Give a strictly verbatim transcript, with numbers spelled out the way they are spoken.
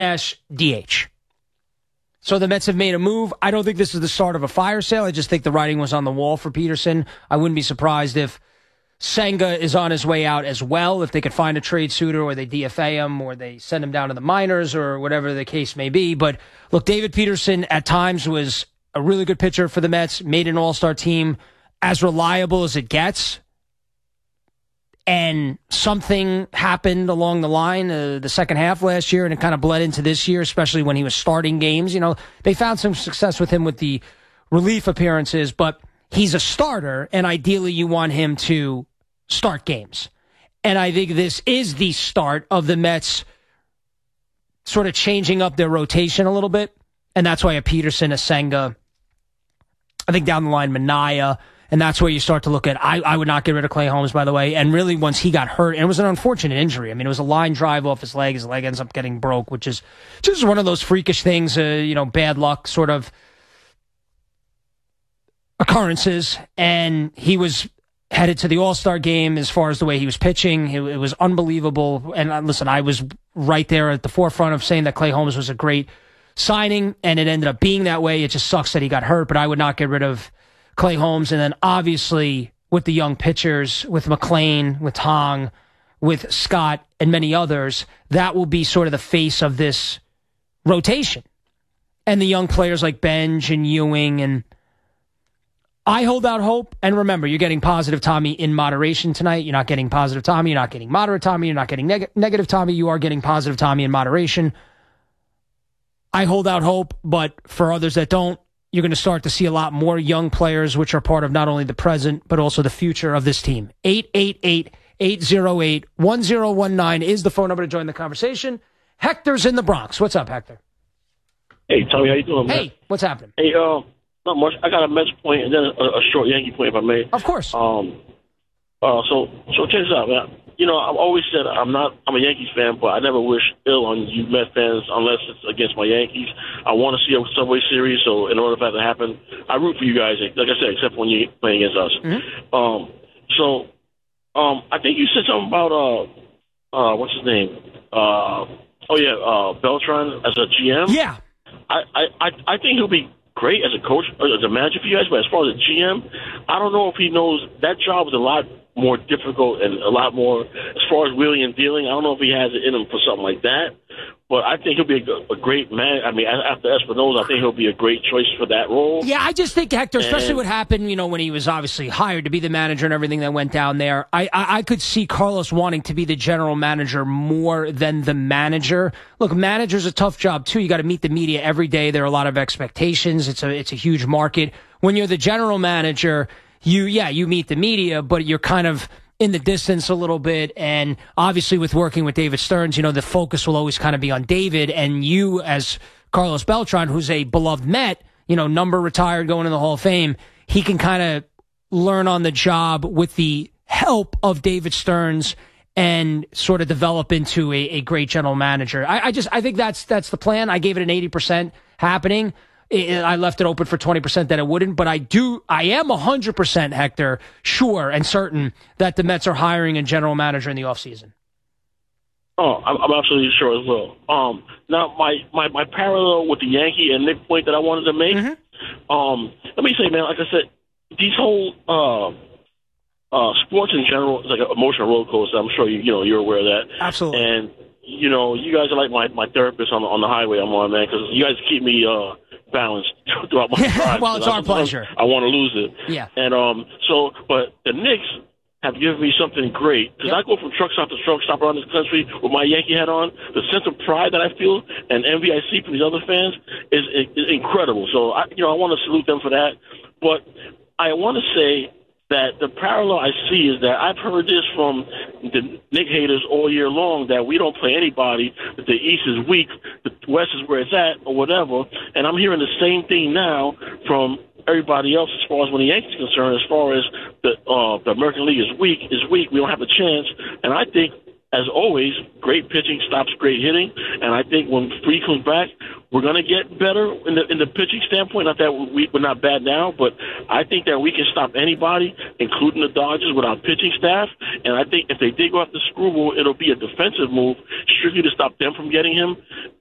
S D H. So the Mets have made a move. I don't think this is the start of a fire sale. I just think the writing was on the wall for Peterson. I wouldn't be surprised if Senga is on his way out as well, if they could find a trade suitor or they D F A him or they send him down to the minors or whatever the case may be. But look, David Peterson at times was a really good pitcher for the Mets, made an all-star team, as reliable as it gets. And something happened along the line, uh, the second half last year, and it kind of bled into this year, especially when he was starting games. You know, they found some success with him with the relief appearances, but he's a starter, and ideally you want him to start games. And I think this is the start of the Mets sort of changing up their rotation a little bit, and that's why a Peterson, a Senga, I think down the line, Minaya. And that's where you start to look at, I, I would not get rid of Clay Holmes, by the way. And really, once he got hurt, and it was an unfortunate injury. I mean, it was a line drive off his leg. His leg ends up getting broke, which is just one of those freakish things, uh, you know, bad luck sort of occurrences. And he was headed to the All-Star game as far as the way he was pitching. It, it was unbelievable. And uh, listen, I was right there at the forefront of saying that Clay Holmes was a great signing, and it ended up being that way. It just sucks that he got hurt, but I would not get rid of Clay Holmes. And then obviously with the young pitchers, with McClain, with Tong, with Scott, and many others, that will be sort of the face of this rotation. And the young players like Benj and Ewing. And I hold out hope. And remember, you're getting positive Tommy in moderation tonight. You're not getting positive Tommy. You're not getting moderate Tommy. You're not getting neg- negative Tommy. You are getting positive Tommy in moderation. I hold out hope, but for others that don't, you're going to start to see a lot more young players, which are part of not only the present, but also the future of this team. eight eight eight, eight oh eight, one oh one nine is the phone number to join the conversation. Hector's in the Bronx. What's up, Hector? Hey, Tommy, how you doing, man? Hey, what's happening? Hey, uh, not much. I got a Mets point and then a, a short Yankee point, if I may. Of course. Um, uh, so, so check this out, man. You know, I've always said I'm not. I'm a Yankees fan, but I never wish ill on you Met fans unless it's against my Yankees. I want to see a Subway Series, so in order for that to happen, I root for you guys. Like I said, except when you're playing against us. Mm-hmm. Um, so, um, I think you said something about uh, uh, what's his name? Uh, oh yeah, uh, Beltran as a G M. Yeah. I, I, I think he'll be great as a coach, as a manager for you guys, but as far as a G M, I don't know if he knows that job is a lot more difficult and a lot more as far as wheeling and dealing. I don't know if he has it in him for something like that, but I think he'll be a, a great man. I mean, after Espinosa, I think he'll be a great choice for that role. Yeah, I just think, Hector, especially and, what happened, you know, when he was obviously hired to be the manager and everything that went down there. I, I, I could see Carlos wanting to be the general manager more than the manager. Look, manager's a tough job, too. You got to meet the media every day. There are a lot of expectations. It's a, it's a huge market. When you're the general manager, You, yeah, you meet the media, but you're kind of in the distance a little bit. And obviously with working with David Stearns, you know, the focus will always kind of be on David, and you as Carlos Beltran, who's a beloved Met, you know, number retired, going to the Hall of Fame, he can kind of learn on the job with the help of David Stearns and sort of develop into a, a great general manager. I, I just, I think that's, that's the plan. I gave it an eighty percent happening. I left it open for twenty percent that it wouldn't, but I do, I am one hundred percent, Hector, sure and certain that the Mets are hiring a general manager in the offseason. Oh, I'm, I'm absolutely sure as well. Um, now, my, my, my parallel with the Yankee and Nick point that I wanted to make, mm-hmm. um, let me say, man, like I said, these whole uh, uh, sports in general is like an emotional roller coaster. I'm sure you, you know, you're aware of that. Absolutely. And, you know, you guys are like my, my therapist on the, on the highway I'm on, man, because you guys keep me uh, balanced throughout my drive. Well, it's our I, pleasure. I, I want to lose it. Yeah. And um, so, but the Knicks have given me something great. Because yep. I go from truck stop to truck stop around this country with my Yankee hat on. The sense of pride that I feel and envy I see from these other fans is, is incredible. So, I, you know, I want to salute them for that. But I want to say that the parallel I see is that I've heard this from the Knick haters all year long, that we don't play anybody, that the East is weak, the West is where it's at, or whatever. And I'm hearing the same thing now from everybody else as far as when the Yankees are concerned, as far as the uh, the American League is weak, is weak. We don't have a chance. And I think, as always, great pitching stops great hitting. And I think when Free comes back, we're going to get better in the in the pitching standpoint. Not that we, we're not bad now, but I think that we can stop anybody, including the Dodgers, with our pitching staff. And I think if they did go after Screwball, it'll be a defensive move, strictly to stop them from getting him.